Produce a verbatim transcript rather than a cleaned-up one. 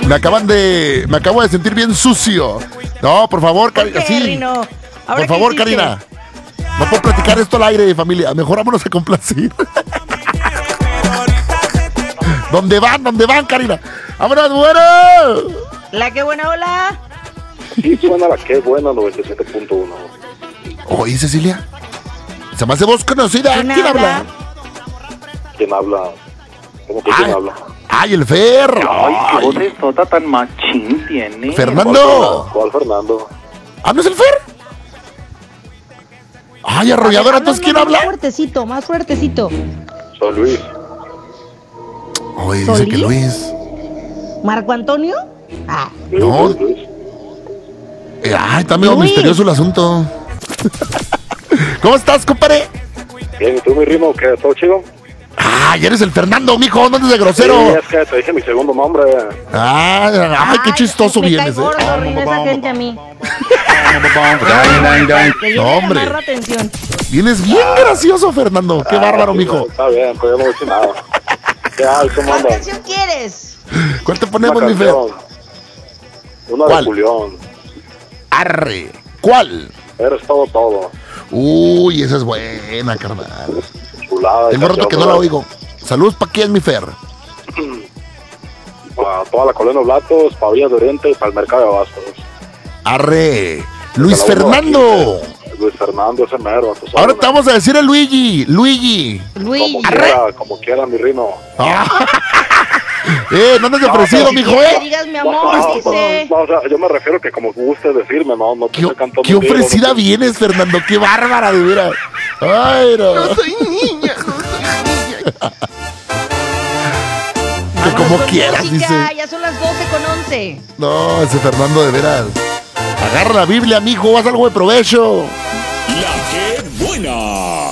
Me acaban de... Me acabo de sentir bien sucio. No, por favor, Karina, sí. Por favor, Karina. No puedo platicar esto al aire, familia. Mejor vámonos a complacir. ¿Dónde van? ¿Dónde van, Karina? ¡Vámonos, bueno! La que buena, hola. Sí, suena la que buena, noventa y siete punto uno. Oye, Cecilia. Se me hace voz conocida. ¿Quién, ¿Quién habla? habla? ¿Quién habla? ¿Cómo que quién habla? ¡Ay, el Fer! ¡Ay, qué voz esota tan machín tiene! ¡Fernando! ¿Cuál, ¿Cuál Fernando? ¿Ah, no es el Fer? ¡Ay, arrolladora! ¿Entonces quién habla? Más fuertecito, más fuertecito. Soy Luis. Oye, dice que Luis. ¿Marco Antonio? Ah. No. Luis. Eh, ay, está medio misterioso el asunto. ¿Cómo estás, compadre? Bien, ¿y tú, mi Rino? ¿Qué? ¿Todo chido? Ay, eres el Fernando, mijo, no andes de grosero. Sí, es que te dije mi segundo nombre. Ay, ay, ay qué chistoso me vienes, cae gordo, eh. Rino, esa gente a mí. No, hombre. Vienes bien gracioso, Fernando. Qué ah, bárbaro, sí, mijo. Está bien, pues yo no voy a decir nada. ¿Qué hay? ¿Cómo andas? ¿Cuál canción quieres? ¿Cuál te ponemos, mi Fer? Una ¿Cuál? de Julián. Arre. ¿Cuál? Eres todo, todo. Uy, esa es buena, carnal. Chulada. Tengo rato que no la oigo. Saludos para quién, mi Fer. Para toda la colonia Blatos, para Villa de Oriente y para el mercado de Abastos. Arre. Luis Fernando. Aquí, Luis Fernando, ese mero. Ahora te vamos a decir el Luigi. Luigi. Luigi. Como quiera, como quiera, mi Rino. Ah. Eh, no andes de ofrecido, mijo, eh. Digas, mi amor, no, dice. No, no, o sea, yo me refiero que como guste decirme, no, no te ¿Qué, canto qué ofrecida no te... vienes, Fernando? Qué bárbara, de veras. Ay, no. No soy niña, no soy niña. Que como quieras, música, dice. Ya son las doce con once. No, ese Fernando, de veras. Agarra la Biblia, mijo, haz algo de provecho. La que buena.